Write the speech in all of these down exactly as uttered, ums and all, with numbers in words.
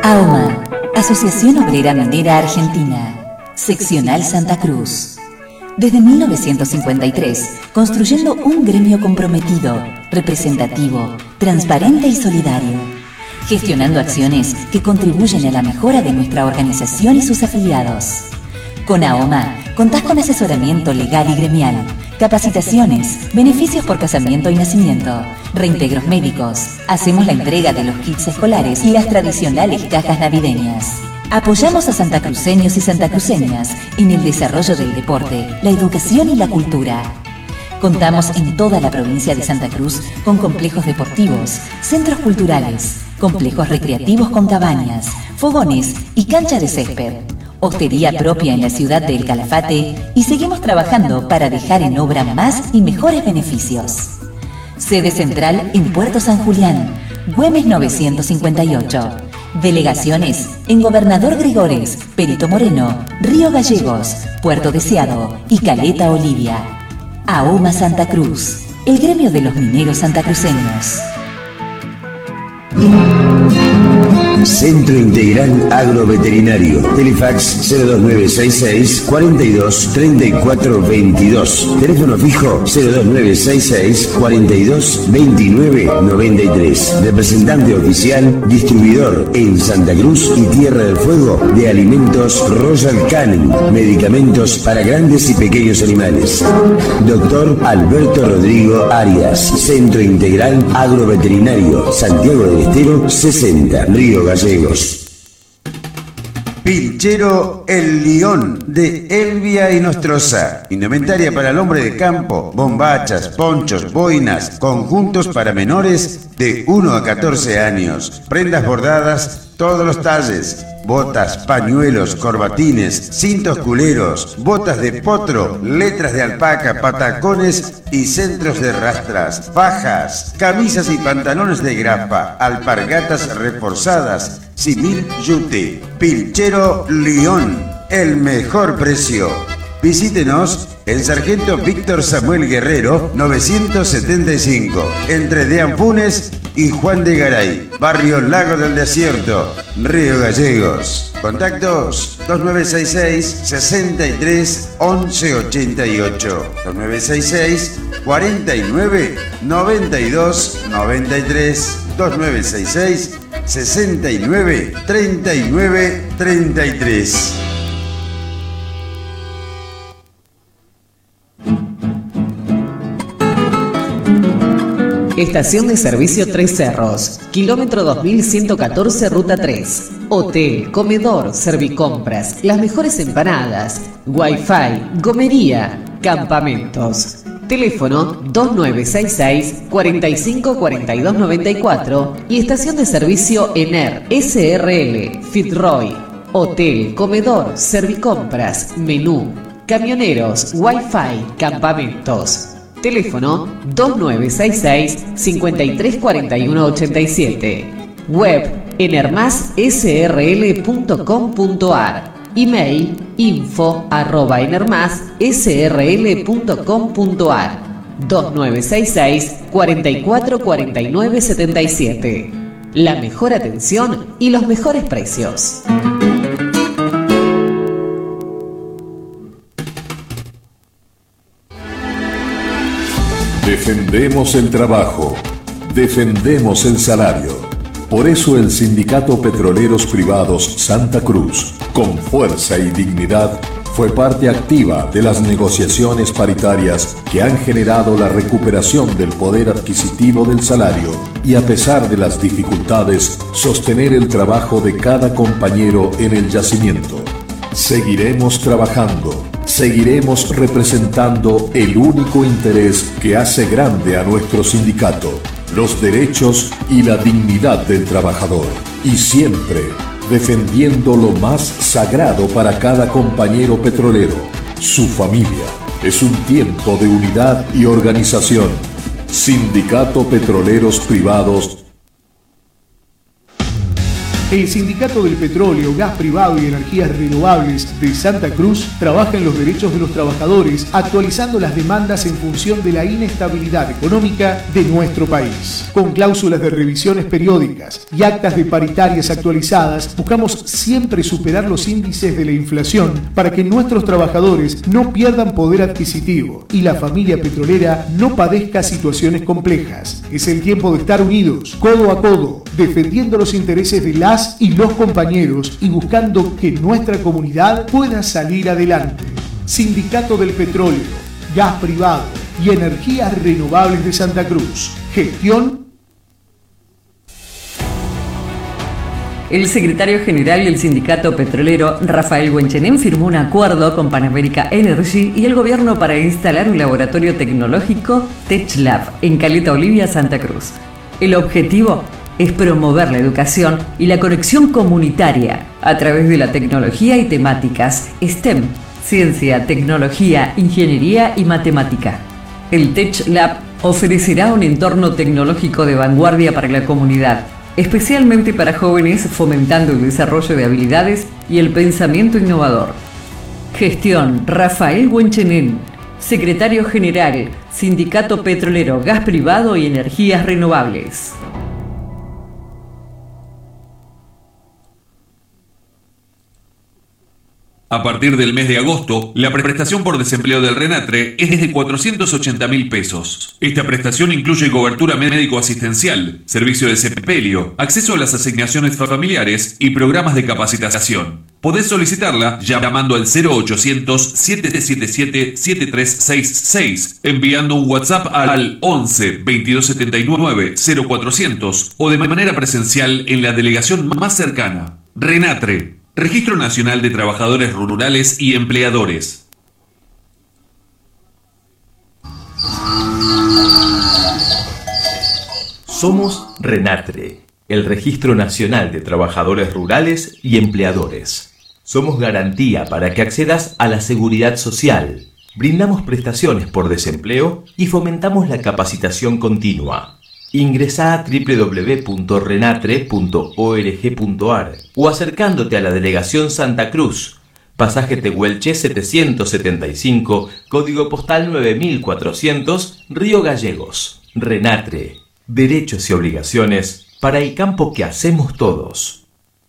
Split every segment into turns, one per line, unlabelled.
AOMA, Asociación Obrera Minera Argentina, Seccional Santa Cruz. Desde mil novecientos cincuenta y tres, construyendo un gremio comprometido, representativo, transparente y solidario, gestionando acciones que contribuyen a la mejora de nuestra organización y sus afiliados. Con AOMA, contás con asesoramiento legal y gremial, capacitaciones, beneficios por casamiento y nacimiento, reintegros médicos. Hacemos la entrega de los kits escolares y las tradicionales cajas navideñas. Apoyamos a santacruceños y santacruceñas en el desarrollo del deporte, la educación y la cultura. Contamos en toda la provincia de Santa Cruz con complejos deportivos, centros culturales, complejos recreativos con cabañas, fogones y cancha de césped. Hostería propia en la ciudad de El Calafate y seguimos trabajando para dejar en obra más y mejores beneficios. Sede central en Puerto San Julián, Güemes novecientos cincuenta y ocho. Delegaciones en Gobernador Gregores, Perito Moreno, Río Gallegos, Puerto Deseado y Caleta Olivia. AOMA Santa Cruz, el gremio de los mineros santacruceños.
Centro Integral Agroveterinario. Telefax cero dos nueve seis seis, cuatro dos, tres cuatro dos dos. Teléfono fijo cero dos nueve seis seis, cuatro dos, dos nueve nueve tres. Representante oficial, distribuidor en Santa Cruz y Tierra del Fuego de alimentos Royal Canin. Medicamentos para grandes y pequeños animales. Doctor Alberto Rodrigo Arias. Centro Integral Agroveterinario. Santiago del Estero sesenta, Río Gallegos.
Pilchero El León de Elvia y Nostroza. Indumentaria para el hombre de campo, bombachas, ponchos, boinas, conjuntos para menores de uno a catorce años. Prendas bordadas, todos los talles. Botas, pañuelos, corbatines, cintos culeros, botas de potro, letras de alpaca, patacones y centros de rastras, fajas, camisas y pantalones de grapa, alpargatas reforzadas, simil yute. Pilchero León, el mejor precio. Visítenos en Sargento Víctor Samuel Guerrero novecientos setenta y cinco, entre Deampunes y Juan de Garay, barrio Lago del Desierto, Río Gallegos. Contactos dos nueve seis seis, sesenta y tres, once ochenta y ocho, dos nueve seis seis, cuarenta y nueve, noventa y dos, noventa y tres, dos nueve seis seis, sesenta y nueve, treinta y nueve, treinta y tres.
Estación de servicio Tres Cerros, kilómetro dos mil ciento catorce, ruta tres. Hotel, comedor, servicompras, las mejores empanadas, wifi, gomería, campamentos. Teléfono dos nueve seis seis, cuatro cinco, cuatro dos nueve cuatro y estación de servicio Ener, S R L, Fitzroy. Hotel, comedor, servicompras, menú, camioneros, wifi, campamentos. Teléfono dos nueve seis seis, cinco tres cuatro uno ocho siete. Web enermas s r l punto com punto a r. Email info arroba enermas s r l punto com punto a r. dos nueve seis seis, cuatro cuatro cuatro nueve siete siete. La mejor atención y los mejores precios.
Defendemos el trabajo, defendemos el salario. Por eso el Sindicato Petroleros Privados Santa Cruz, con fuerza y dignidad, fue parte activa de las negociaciones paritarias que han generado la recuperación del poder adquisitivo del salario y, a pesar de las dificultades, sostener el trabajo de cada compañero en el yacimiento. Seguiremos trabajando. Seguiremos representando el único interés que hace grande a nuestro sindicato, los derechos y la dignidad del trabajador, y siempre defendiendo lo más sagrado para cada compañero petrolero, su familia. Es un tiempo de unidad y organización. Sindicato Petroleros Privados.
El Sindicato del Petróleo, Gas Privado y Energías Renovables de Santa Cruz trabaja en los derechos de los trabajadores, actualizando las demandas en función de la inestabilidad económica de nuestro país. Con cláusulas de revisiones periódicas y actas de paritarias actualizadas, buscamos siempre superar los índices de la inflación para que nuestros trabajadores no pierdan poder adquisitivo y la familia petrolera no padezca situaciones complejas. Es el tiempo de estar unidos, codo a codo, defendiendo los intereses de las y los compañeros y buscando que nuestra comunidad pueda salir adelante. Sindicato del Petróleo, Gas Privado y Energías Renovables de Santa Cruz. Gestión.
El secretario general del sindicato petrolero, Rafael Huenchenen, firmó un acuerdo con Pan America Energy y el gobierno para instalar un laboratorio tecnológico TechLab en Caleta Olivia, Santa Cruz. El objetivo es promover la educación y la conexión comunitaria a través de la tecnología y temáticas STEM, ciencia, tecnología, ingeniería y matemática. El TechLab ofrecerá un entorno tecnológico de vanguardia para la comunidad, especialmente para jóvenes, fomentando el desarrollo de habilidades y el pensamiento innovador. Gestión: Rafael Huenchenen, secretario general, Sindicato Petrolero, Gas Privado y Energías Renovables.
A partir del mes de agosto, la prestación por desempleo del RENATRE es de cuatrocientos ochenta mil pesos. Esta prestación incluye cobertura médico-asistencial, servicio de sepelio, acceso a las asignaciones familiares y programas de capacitación. Podés solicitarla llamando al cero ochocientos, siete siete siete, siete tres seis seis, enviando un WhatsApp al once, veintidós setenta y nueve, cero cuatrocientos o de manera presencial en la delegación más cercana. RENATRE, Registro Nacional de Trabajadores Rurales y Empleadores.
Somos RENATRE, el Registro Nacional de Trabajadores Rurales y Empleadores. Somos garantía para que accedas a la seguridad social. Brindamos prestaciones por desempleo y fomentamos la capacitación continua. Ingresá a doble u doble u doble u punto renatre punto org punto ar o acercándote a la Delegación Santa Cruz, pasaje Tehuelche setecientos setenta y cinco, código postal nueve mil cuatrocientos, Río Gallegos. RENATRE, derechos y obligaciones para el campo que hacemos todos.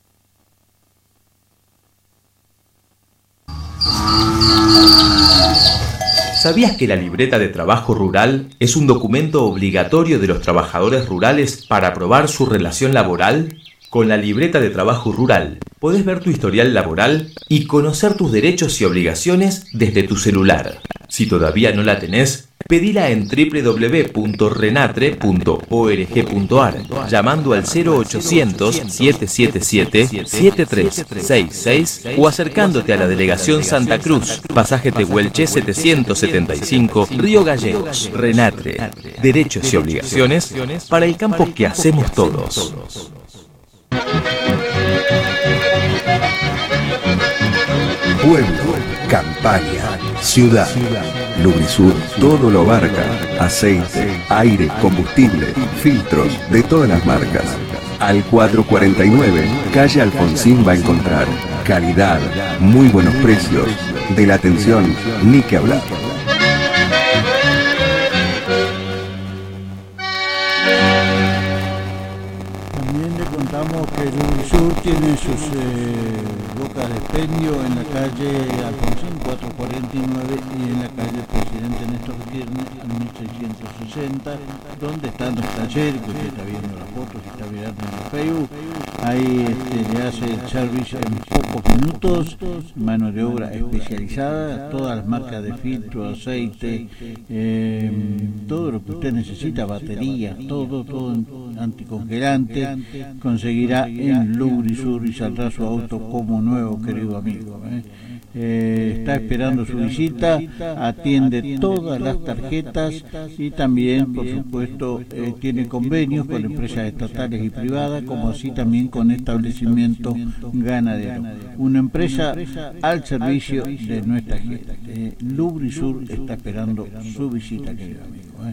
¿Sabías que la libreta de trabajo rural es un documento obligatorio de los trabajadores rurales para aprobar su relación laboral? Con la libreta de trabajo rural podés ver tu historial laboral y conocer tus derechos y obligaciones desde tu celular. Si todavía no la tenés, pedila en doble u doble u doble u punto renatre punto org punto ar llamando al cero ochocientos, siete siete siete, siete tres seis seis o acercándote a la Delegación Santa Cruz, pasaje Tehuelche setecientos setenta y cinco, Río Gallegos. RENATRE, derechos y obligaciones para el campo que hacemos todos.
Pueblo, campaña, ciudad. Lubrisur todo lo abarca: aceite, aire, combustible, filtros de todas las marcas. Al cuatro cuarenta y nueve, calle Alfonsín va a encontrar calidad, muy buenos precios, de la atención ni que hablar.
También le contamos que Lubrisur tiene sus eh, bocas de expendio en la calle Alfonsín cuatrocientos cuarenta y nueve y en la calle Presidente Néstor Kirchner mil seiscientos sesenta, donde están los talleres, que usted está viendo las fotos, está mirando en el Facebook. Ahí este, le hace el servicio en pocos minutos, mano de obra especializada, todas las marcas de filtro, aceite, eh, todo lo que usted necesita, baterías, todo, todo anticongelante, conseguirá en Lubrisur y saldrá su auto como nuevo, querido amigo. ¿eh? Eh, está esperando su visita, atiende todas las tarjetas y también, por supuesto, eh, tiene convenios con empresas estatales y privadas, como así también con establecimientos ganaderos. Una empresa al servicio de nuestra gente. Eh, Lubrisur está esperando su visita, querido amigo. ¿eh?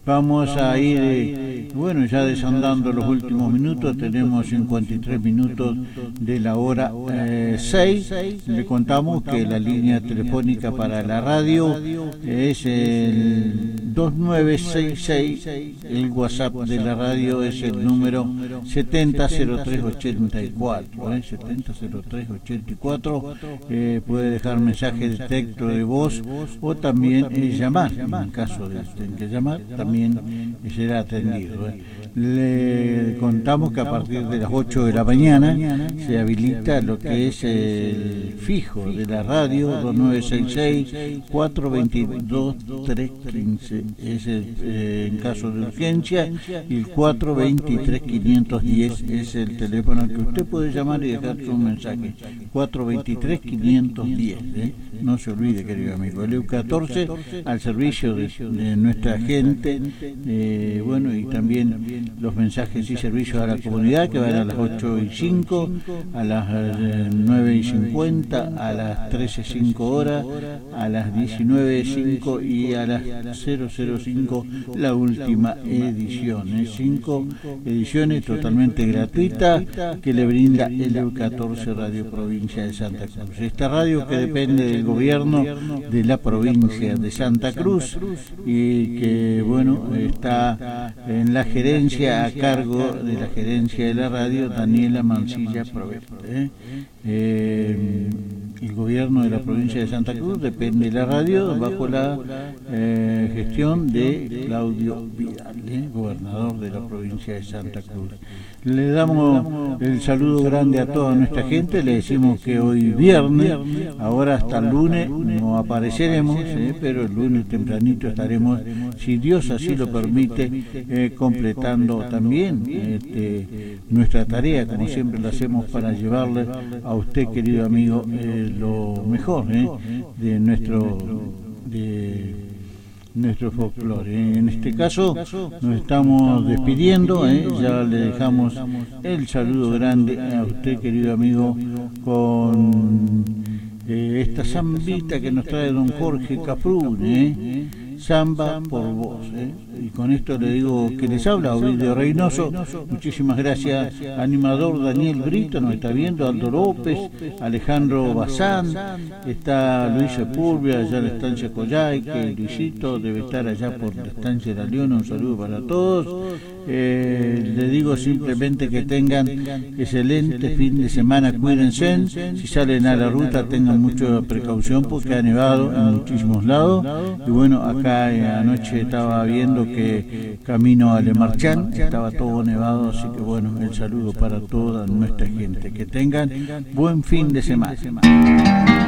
Vamos a ir, eh, bueno, ya desandando los últimos minutos, tenemos cincuenta y tres minutos de la hora eh, seis. Le contamos que la línea telefónica para la radio es el dos nueve seis seis, el WhatsApp de la radio es el número setenta cero tres ochenta y cuatro, eh, setenta cero tres ochenta y cuatro, eh, puede dejar mensaje de texto de voz o también eh, llamar, en caso de tener que llamar, también será atendido. Eh. Le contamos que a partir de las ocho de la mañana se habilita lo que es el fijo de la radio, dos nueve seis seis, cuatro dos dos, tres uno cinco, es el, eh, en caso de urgencia, y el cuatro dos tres, quinientos diez es el teléfono al que usted puede llamar y dejar su mensaje, cuatro dos tres, quinientos diez, eh. No se olvide, querido amigo, el E U catorce al servicio de, de nuestra gente, eh, bueno, y también los mensajes y servicios a la comunidad que van a las ocho y cinco, a las eh, nueve y cincuenta, a las trece y cinco horas, a las diecinueve y cinco y a las cero cero cinco la última edición. ¿eh? Cinco ediciones totalmente gratuitas que le brinda el E U catorce Radio Provincia de Santa Cruz. Esta radio que depende del gobierno de la provincia de Santa Cruz y que, bueno, está en la gerencia, a cargo de la gerencia de la radio, Daniela Mancilla Proveto. ¿eh? Eh, el gobierno de la provincia de Santa Cruz depende de la radio bajo la eh, gestión de Claudio Vidal, ¿eh? gobernador de la provincia de Santa Cruz. Le damos el saludo grande a toda nuestra gente, le decimos que hoy viernes, ahora hasta el lunes no apareceremos, ¿eh? pero el lunes tempranito estaremos, si Dios así lo permite, eh, completando también este, nuestra tarea, como siempre lo hacemos, para llevarle a usted, querido amigo, eh, lo mejor ¿eh? de nuestro de nuestro folclore. En este caso nos estamos despidiendo, ¿eh? ya le dejamos el saludo grande a usted, querido amigo, con eh, esta zambita que nos trae don Jorge Caprún, ¿eh? Samba por vos, ¿eh? y con esto le digo que les habla Ovidio Reynoso. Muchísimas gracias, animador Daniel Brito, nos está viendo, Aldo López, Alejandro Bazán, está Luis Sepúlveda allá en la estancia Coyhaique, Luisito debe estar allá por la estancia de la Leona, un saludo para todos. Eh, le digo simplemente que tengan excelente fin de semana, cuídense, si salen a la ruta tengan mucha precaución porque ha nevado en muchísimos lados, y bueno, acá eh, anoche estaba viendo que camino a Le Marchand estaba todo nevado, así que bueno, el saludo para toda nuestra gente, que tengan buen fin de semana.